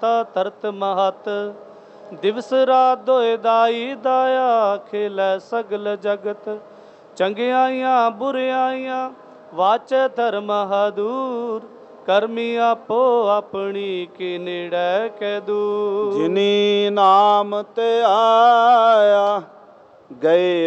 ਦਾਤਾ ਤਰਤ ਮਹਤ। ਦਿਵਸ ਰਾਤ ਦੋਇ ਦਾਈ ਦਾਇਆ, ਖੇਲੈ ਸਗਲ ਜਗਤ। ਚੰਗਿਆਈਆਂ ਬੁਰਿਆਈਆਂ ਵਾਚੈ ਧਰਮ ਹਦੂਰ। ਕਰਮੀ ਆਪੋ ਆਪਣੀ ਕੀ ਨੇੜੈ ਕੈ ਦੂਰ। ਜਿਨੀ ਨਾਮ ਤੇ ਆਇਆ ਗਏ